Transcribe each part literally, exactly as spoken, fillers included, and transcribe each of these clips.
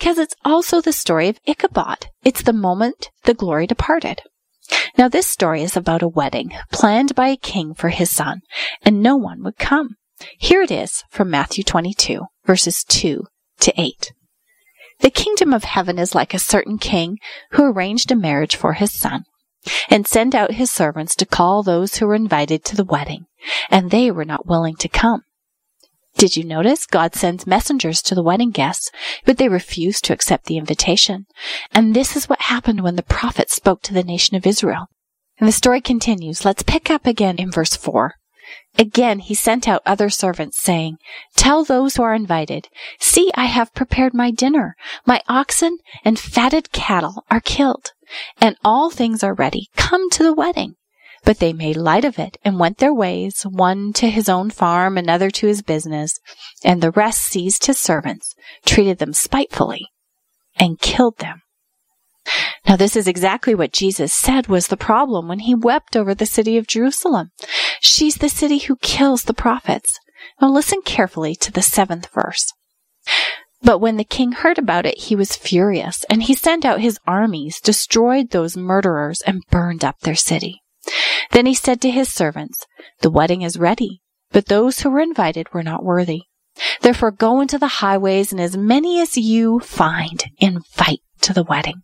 because it's also the story of Ichabod. It's the moment the glory departed. Now, this story is about a wedding planned by a king for his son, and no one would come. Here it is from Matthew twenty-two, verses two to eight. The kingdom of heaven is like a certain king who arranged a marriage for his son, and sent out his servants to call those who were invited to the wedding, and they were not willing to come. Did you notice God sends messengers to the wedding guests, but they refused to accept the invitation? And this is what happened when the prophet spoke to the nation of Israel. And the story continues. Let's pick up again in verse four. Again, he sent out other servants, saying, "Tell those who are invited, see, I have prepared my dinner. My oxen and fatted cattle are killed, and all things are ready. Come to the wedding." But they made light of it and went their ways, one to his own farm, another to his business, and the rest seized his servants, treated them spitefully, and killed them. Now, this is exactly what Jesus said was the problem when he wept over the city of Jerusalem. She's the city who kills the prophets. Now, listen carefully to the seventh verse. But when the king heard about it, he was furious, and he sent out his armies, destroyed those murderers, and burned up their city. Then he said to his servants, "The wedding is ready, but those who were invited were not worthy. Therefore go into the highways, and as many as you find, invite to the wedding."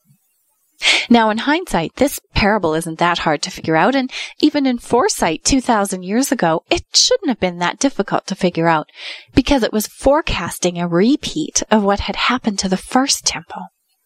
Now, in hindsight, this parable isn't that hard to figure out, and even in foresight two thousand years ago, it shouldn't have been that difficult to figure out, because it was forecasting a repeat of what had happened to the first temple.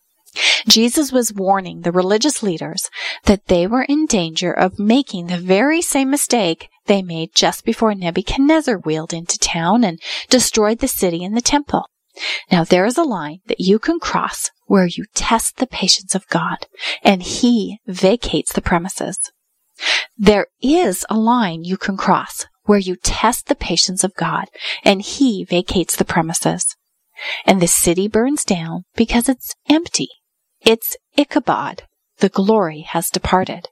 Jesus was warning the religious leaders that they were in danger of making the very same mistake they made just before Nebuchadnezzar wheeled into town and destroyed the city and the temple. Now, there is a line that you can cross where you test the patience of God, and He vacates the premises. There is a line you can cross where you test the patience of God, and He vacates the premises. And the city burns down because it's empty. It's Ichabod. The glory has departed.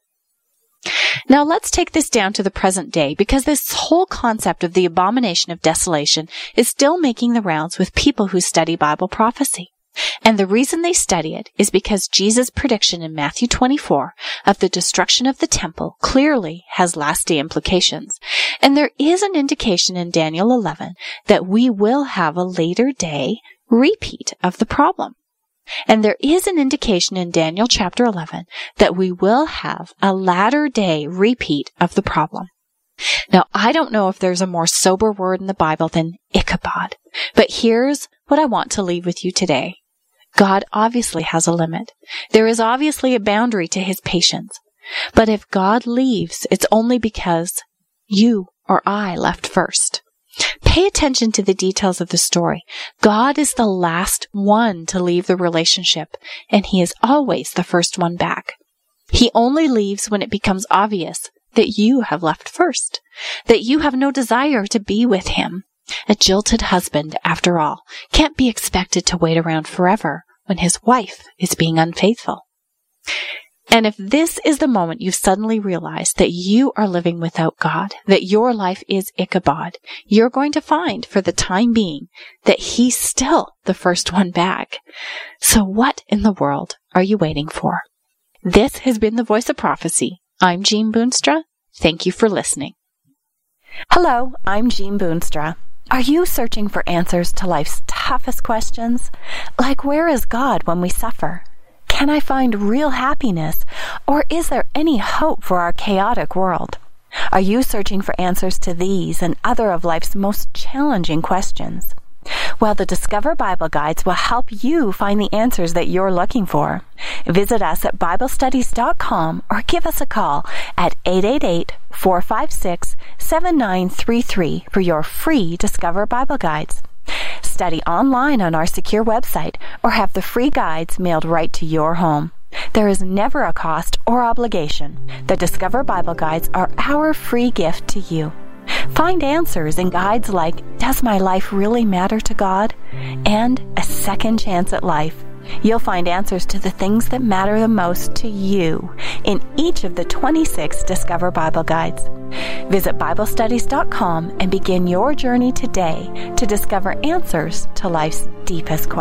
Now let's take this down to the present day, because this whole concept of the abomination of desolation is still making the rounds with people who study Bible prophecy. And the reason they study it is because Jesus' prediction in Matthew twenty-four of the destruction of the temple clearly has last day implications. And there is an indication in Daniel eleven that we will have a later day repeat of the problem. And there is an indication in Daniel chapter eleven that we will have a latter day repeat of the problem. Now, I don't know if there's a more sober word in the Bible than Ichabod, but here's what I want to leave with you today. God obviously has a limit. There is obviously a boundary to His patience. But if God leaves, it's only because you or I left first. Pay attention to the details of the story. God is the last one to leave the relationship, and He is always the first one back. He only leaves when it becomes obvious that you have left first, that you have no desire to be with Him. A jilted husband, after all, can't be expected to wait around forever when his wife is being unfaithful. And if this is the moment you suddenly realize that you are living without God, that your life is Ichabod, you're going to find, for the time being, that He's still the first one back. So what in the world are you waiting for? This has been The Voice of Prophecy. I'm Jean Boonstra. Thank you for listening. Hello, I'm Jean Boonstra. Are you searching for answers to life's toughest questions? Like, where is God when we suffer? Can I find real happiness? Or is there any hope for our chaotic world? Are you searching for answers to these and other of life's most challenging questions? Well, the Discover Bible Guides will help you find the answers that you're looking for. Visit us at Bible Studies dot com or give us a call at eight eight eight, four five six, seven nine three three for your free Discover Bible Guides. Study online on our secure website or have the free guides mailed right to your home. There is never a cost or obligation. The Discover Bible Guides are our free gift to you. Find answers in guides like Does My Life Really Matter to God? And A Second Chance at Life. You'll find answers to the things that matter the most to you in each of the twenty-six Discover Bible Guides. Visit Bible Studies dot com and begin your journey today to discover answers to life's deepest questions.